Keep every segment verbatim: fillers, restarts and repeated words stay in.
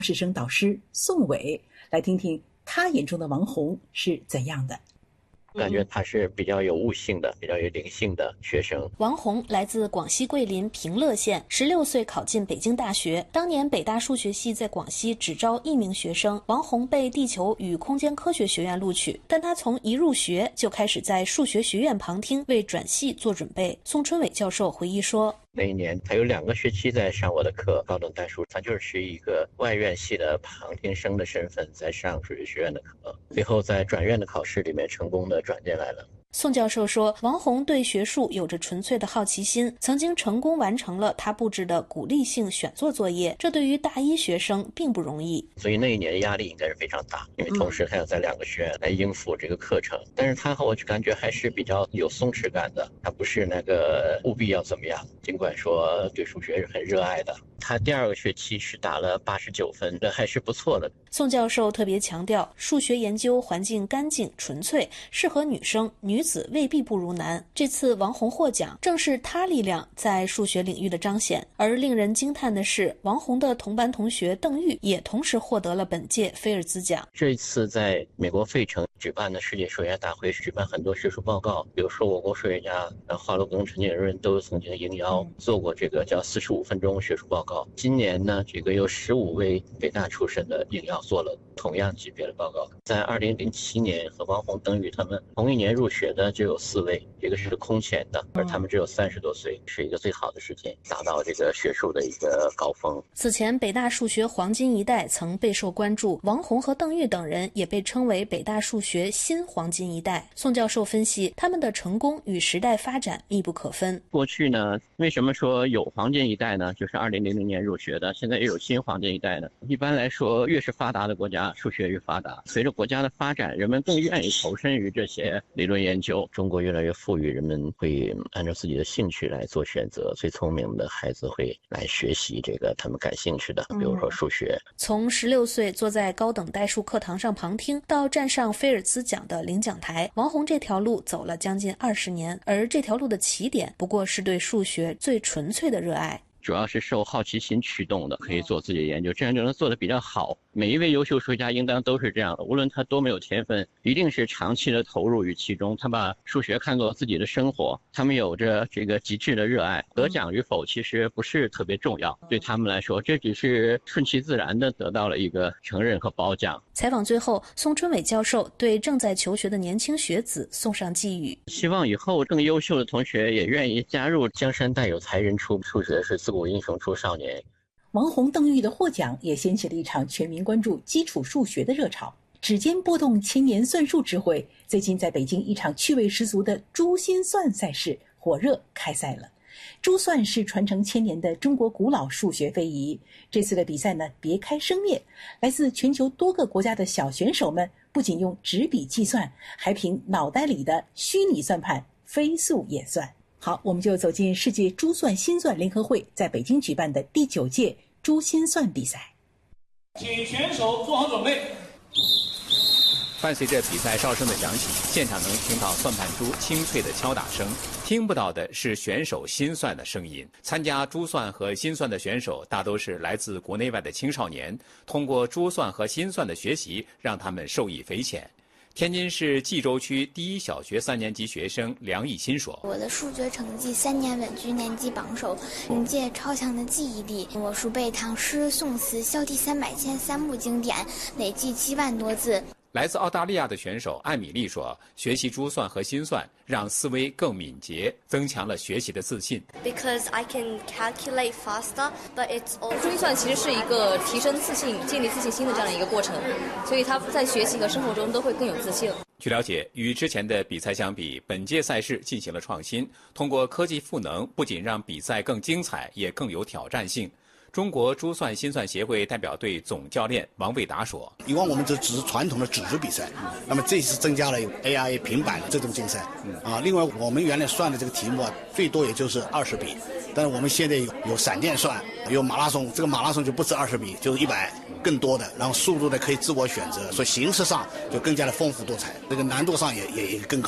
师生导师宋伟，来听听他眼中的王红是怎样的。 感觉他是比较有悟性的，比较有灵性的学生。 王红来自广西桂林平乐县，十六岁考进北京大学。当年北大数学系在广西只招一名学生，王红被地球与空间科学学院录取，但他从一入学就开始在数学学院旁听，为转系做准备。宋春伟教授回忆说， 那一年他有两个学期在上我的课，高等代数，他就是一个外院系的旁听生的身份在上数学学院的课，最后在转院的考试里面成功的转进来了。 宋教授说，王红对学术有着纯粹的好奇心，曾经成功完成了他布置的鼓励性选作作业，这对于大一学生并不容易。 所以那一年的压力应该是非常大，因为同时还要在两个学院来应付这个课程。但是他和我就感觉还是比较有松弛感的，他不是那个务必要怎么样，尽管说对数学是很热爱的。他第二个学期是打了八十九分，这还是不错的。 宋教授特别强调，数学研究环境干净纯粹，适合女生，女子未必不如男。这次王红获奖，正是她力量在数学领域的彰显。而令人惊叹的是，王红的同班同学邓玉也同时获得了本届菲尔兹奖。 这一次在美国费城举办的世界数学大会，举办很多学术报告，比如说我国数学家华罗庚、陈建润都曾经应邀做过这个叫四十五分钟学术报告。今年呢，这个有十五位北大出身的应邀做了同样级别的报告。在二零零七年和王红、邓玉他们同一年入学的就有四位，这个是空前的，而他们只有三十多岁，是一个最好的时间达到这个学术的一个高峰。 此前北大数学黄金一代曾备受关注，王红和邓玉等人也被称为北大数学新黄金一代。宋教授分析，他们的成功与时代发展密不可分。 过去呢，为什么说有黄金一代呢？就是二零零零年入学的，现在也有新黄金一代的。一般来说，越是发达的国家，数学越发达。随着国家的发展，人们更愿意投身于这些理论研究。中国越来越富裕，人们会按照自己的兴趣来做选择。最聪明的孩子会来学习这个他们感兴趣的，比如说数学。 嗯、从十六岁坐在高等代数课堂上旁听，到站上菲尔兹奖的领奖台，王红这条路走了将近二十年，而这条路的起点不过是对数学最纯粹的热爱。 主要是受好奇心驱动的，可以做自己的研究，这样就能做得比较好。每一位优秀数学家应当都是这样的，无论他多么有天分，一定是长期的投入于其中。他把数学看作自己的生活，他们有着这个极致的热爱。得奖与否其实不是特别重要，对他们来说，这只是顺其自然的得到了一个承认和褒奖。 采访最后，宋春伟教授对正在求学的年轻学子送上寄语： 希望以后更优秀的同学也愿意加入江山代有才人出，数学是自古英雄出少年。 王红、邓玉的获奖也掀起了一场全民关注基础数学的热潮。指尖拨动千年算术智慧，最近在北京一场趣味十足的珠心算赛事火热开赛了。珠算是传承千年的中国古老数学非遗。这次的比赛呢，别开生面，来自全球多个国家的小选手们不仅用纸笔计算，还凭脑袋里的虚拟算盘飞速演算。好，我们就走进世界珠算心算联合会在北京举办的第九届珠心算比赛。 请选手做好准备。 伴随着比赛哨声的响起，现场能听到算盘珠清脆的敲打声，听不到的是选手心算的声音。参加珠算和心算的选手大都是来自国内外的青少年，通过珠算和心算的学习，让他们受益匪浅。天津市蓟州区第一小学三年级学生梁艺新说：“ 我的数学成绩三年稳居年级榜首，凭借超强的记忆力，我熟背唐诗宋词孝悌三百篇三部经典，累计七万多字。” 来自澳大利亚的选手艾米丽说：“学习珠算和心算，让思维更敏捷，增强了学习的自信。” Because I can calculate faster, but it's also 珠心算其实是一个提升自信、建立自信心的这样的一个过程，所以他在学习和生活中都会更有自信。 据了解，与之前的比赛相比，本届赛事进行了创新，通过科技赋能，不仅让比赛更精彩，也更有挑战性。中国珠算心算协会代表队总教练王卫达说：“ 以往我们这只是传统的纸质比赛，那么这次增加了 A I 平板的这种竞赛啊。另外，我们原来算的这个题目啊，最多也就是二十笔，但是我们现在有有闪电算，有马拉松，这个马拉松就不止二十笔，就是一百更多的，然后速度呢可以自我选择，所以形式上就更加的丰富多彩，这个难度上也也也更高。”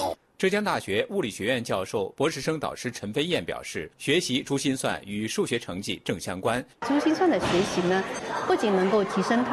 浙江大学物理学院教授、博士生导师陈飞燕表示，学习珠心算与数学成绩正相关。 珠心算的学习呢，不仅能够提升他